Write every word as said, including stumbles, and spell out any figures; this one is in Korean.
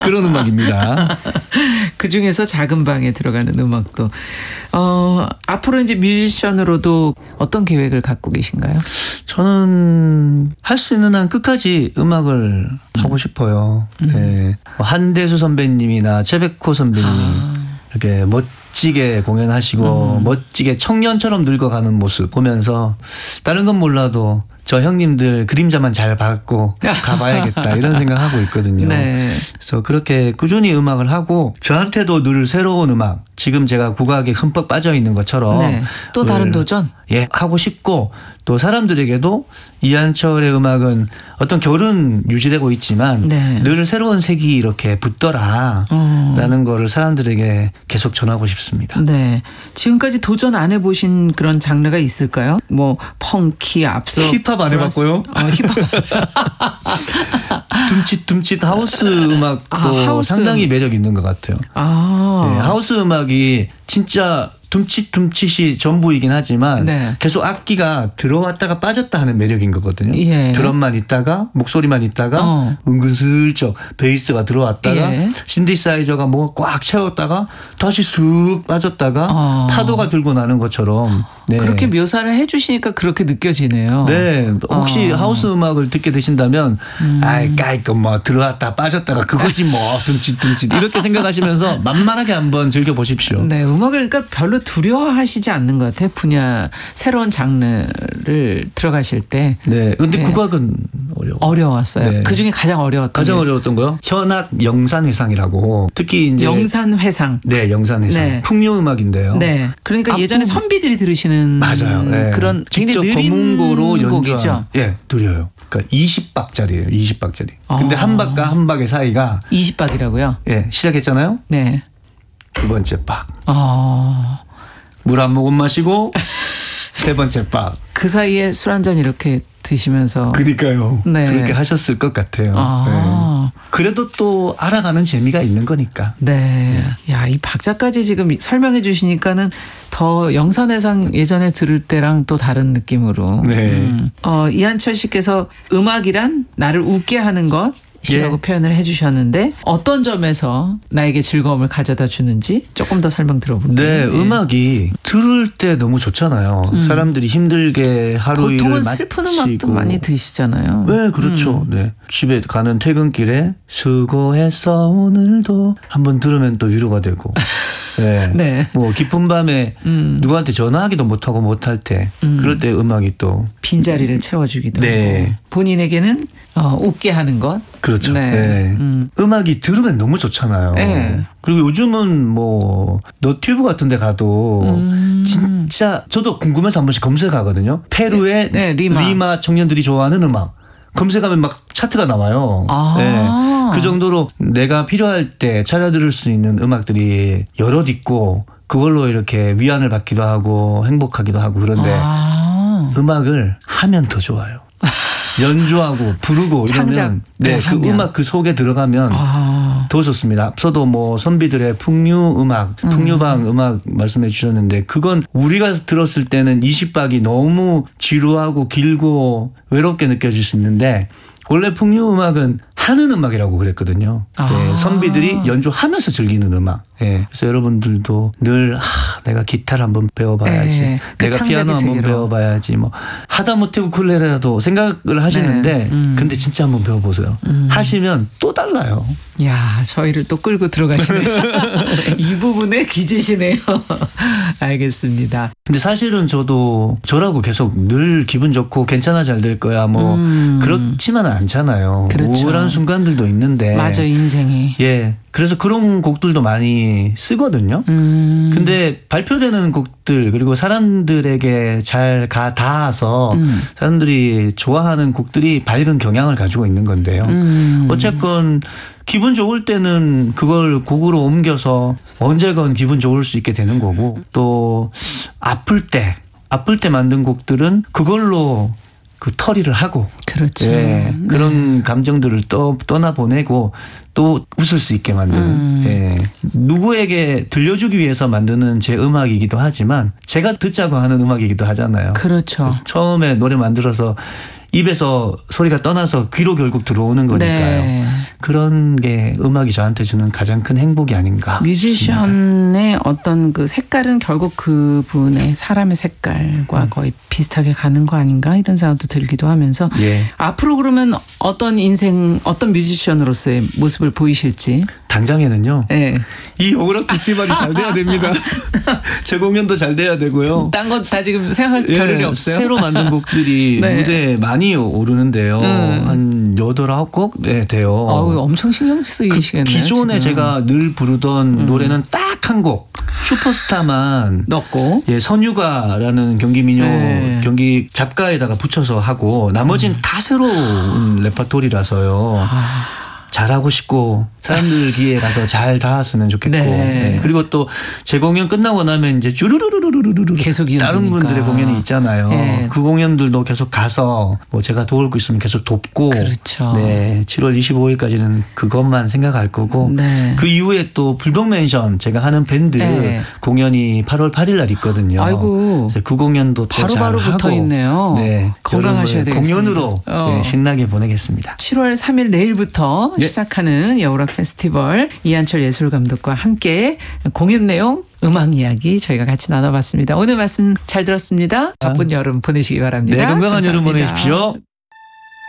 그런 음악입니다. 그 중에서 작은 방에 들어가는 음악도. 어, 앞으로 이제 뮤지션으로도 어떤 계획을 갖고 계신가요? 저는 할 수 있는 한 끝까지 음악을 음. 하고 싶어요. 음. 네. 한대수 선배님이나 최백호 선배님 아. 이렇게 멋지게 공연하시고 음. 멋지게 청년처럼 늙어가는 모습 보면서 다른 건 몰라도 저 형님들 그림자만 잘 밟고 가봐야겠다 이런 생각하고 있거든요. 네. 그래서 그렇게 꾸준히 음악을 하고 저한테도 늘 새로운 음악 지금 제가 국악에 흠뻑 빠져 있는 것처럼 네. 또 다른 도전? 예, 하고 싶고 또 사람들에게도 이한철의 음악은 어떤 결은 유지되고 있지만 네. 늘 새로운 색이 이렇게 붙더라 음. 라는 거를 사람들에게 계속 전하고 싶습니다. 네. 지금까지 도전 안 해보신 그런 장르가 있을까요? 뭐 펑키 앞서 힙합 안 해봤고요. 어, 힙합. 둠칫둠칫 하우스 음악도 아, 하우스. 상당히 매력 있는 것 같아요. 아. 네, 하우스 음악이 진짜 둠칫둠칫이 전부이긴 하지만 네. 계속 악기가 들어왔다가 빠졌다 하는 매력인 거거든요. 예. 드럼만 있다가 목소리만 있다가 어. 은근슬쩍 베이스가 들어왔다가 예. 신디사이저가 뭐 꽉 채웠다가 다시 쑥 빠졌다가 어. 파도가 들고 나는 것처럼 네. 그렇게 묘사를 해 주시니까 그렇게 느껴지네요. 네. 혹시 어. 하우스 음악을 듣게 되신다면 음. 아이 까이거 뭐 들어왔다 빠졌다가 그거지 뭐 둠칫둠칫 이렇게 생각하시면서 만만하게 한번 즐겨보십시오. 네. 음악을 그러니까 별로 두려워하시지 않는 것 같아요. 분야 새로운 장르를 들어가실 때. 네. 근데 네. 국악은 어려워. 어려웠어요. 네. 그중에 가장 어려웠던 가장 게. 어려웠던 거요? 현악 영산회상이라고 특히 이제 영산회상. 네, 영산회상. 네. 풍류 음악인데요. 네. 그러니까 앞부... 예전에 선비들이 들으시는 맞아요. 네. 그런 굉장히 느린 곡이죠. 예, 느려요. 그러니까 이십 박짜리예요. 이십 박짜리. 근데 아. 한 박과 한 박의 사이가 이십 박이라고요? 예, 시작했잖아요. 네. 두 번째 박. 아. 물 한 모금 마시고 세 번째 박. 그 사이에 술 한 잔 이렇게 드시면서. 그러니까요. 네. 그렇게 하셨을 것 같아요. 아. 네. 그래도 또 알아가는 재미가 있는 거니까. 네. 네. 야, 이 박자까지 지금 설명해 주시니까는 더 영산회상 예전에 들을 때랑 또 다른 느낌으로. 네. 음. 어, 이한철 씨께서 음악이란 나를 웃게 하는 것. 이라고 예. 표현을 해 주셨는데 어떤 점에서 나에게 즐거움을 가져다 주는지 조금 더 설명 들어볼게요. 네. 네. 음악이 들을 때 너무 좋잖아요. 음. 사람들이 힘들게 하루 일을 보통은 마치고. 슬픈 음악도 많이 드시잖아요. 네. 그렇죠. 음. 네. 집에 가는 퇴근길에 수고했어 오늘도 한번 들으면 또 위로가 되고. 네. 네. 뭐 깊은 밤에 음. 누구한테 전화하기도 못하고 못할 때 음. 그럴 때 음악이 또 빈자리를 채워주기도 네. 하고 본인에게는 어, 웃게 하는 것. 그렇죠. 네. 네. 음. 음악이 들으면 너무 좋잖아요. 네. 그리고 요즘은 뭐 너튜브 같은 데 가도 음. 진짜 저도 궁금해서 한 번씩 검색하거든요. 페루의 네. 네. 리마. 리마 청년들이 좋아하는 음악. 검색하면 막 차트가 나와요. 아. 네. 그 정도로 내가 필요할 때 찾아 들을 수 있는 음악들이 여럿 있고 그걸로 이렇게 위안을 받기도 하고 행복하기도 하고 그런데 아. 음악을 하면 더 좋아요. 연주하고 부르고 창작. 이러면 네, 그 하면. 음악 그 속에 들어가면 아. 더 좋습니다. 앞서도 뭐 선비들의 풍류 음악, 풍류방 음. 음악 말씀해 주셨는데 그건 우리가 들었을 때는 이십 박이 너무 지루하고 길고 외롭게 느껴질 수 있는데 원래 풍류 음악은 하는 음악이라고 그랬거든요. 아. 네, 선비들이 연주하면서 즐기는 음악. 네, 그래서 여러분들도 늘 하, 내가 기타를 한번 배워봐야지. 네, 그 내가 피아노 한번 세계로. 배워봐야지. 뭐 하다못해 우쿨렐레라도 생각을 하시는데 네. 음. 근데 진짜 한번 배워보세요. 음. 하시면 또 달라요. 야, 저희를 또 끌고 들어가시네요. 이 부분에 기지시네요. 알겠습니다. 근데 사실은 저도 저라고 계속 늘 기분 좋고 괜찮아 잘 될 거야 뭐 음. 그렇지만은 않잖아요. 그렇죠. 우울한 순간들도 있는데. 맞아, 인생이. 예. 그래서 그런 곡들도 많이 쓰거든요. 음. 근데 발표되는 곡들 그리고 사람들에게 잘 가 닿아서 음. 사람들이 좋아하는 곡들이 밝은 경향을 가지고 있는 건데요. 음. 어쨌건 기분 좋을 때는 그걸 곡으로 옮겨서 언제건 기분 좋을 수 있게 되는 거고 또 아플 때 아플 때 만든 곡들은 그걸로 그 털이를 하고 그렇죠. 예, 그런 네. 감정들을 또 떠나보내고 또 웃을 수 있게 만드는 음. 예. 누구에게 들려주기 위해서 만드는 제 음악이기도 하지만 제가 듣자고 하는 음악이기도 하잖아요. 그렇죠. 처음에 노래 만들어서 입에서 소리가 떠나서 귀로 결국 들어오는 거니까요. 네. 그런 게 음악이 저한테 주는 가장 큰 행복이 아닌가. 뮤지션의 어떤 그 색깔은 결국 그분의 사람의 색깔과 거의 비슷하게 가는 거 아닌가 이런 생각도 들기도 하면서 예. 앞으로 그러면 어떤 인생 어떤 뮤지션으로서의 모습을 보이실지. 당장에는요. 네. 이 오그락 페스티벌이 잘 돼야 됩니다. 제 공연도 잘 돼야 되고요. 딴 건 다 지금 생각할 겨를이 예, 없어요. 새로 만든 곡들이 네. 무대에 많이 오르는데요. 음. 한 여덟 아홉 곡 네, 돼요. 어우, 엄청 신경 쓰이시겠네요. 그 기존에 지금. 제가 늘 부르던 음. 노래는 딱 한 곡. 슈퍼스타만 넣고. 예, 선유가라는 경기 민요 네. 경기 작가에다가 붙여서 하고 나머지는 다 새로운 레퍼토리라서요. 아. 잘하고 싶고 사람들 귀에 가서 잘 닿았으면 좋겠고 네. 네. 그리고 또 제 공연 끝나고 나면 이제 쭈루루루루루루루 계속 이어지니까. 다른 분들의 공연이 있잖아요. 네. 그 공연들도 계속 가서 뭐 제가 도울 거 있으면 계속 돕고 그렇죠. 네, 칠월 이십오일까지는 그것만 생각할 거고 네. 그 이후에 또 불독맨션 제가 하는 밴드 네. 공연이 팔월 팔일 날 있거든요. 아이고. 그래서 그 공연도 또 바로바로 잘 붙어 하고 있네요. 네, 건강하셔야 여러분의 되겠습니다. 공연으로 어. 네, 신나게 보내겠습니다. 칠월 삼일 내일부터 네. 시작하는 여우락 페스티벌 이한철 예술감독과 함께 공연 내용, 음악 이야기 저희가 같이 나눠봤습니다. 오늘 말씀 잘 들었습니다. 바쁜 여름 보내시기 바랍니다. 네, 건강한 여름 감사합니다. 보내십시오.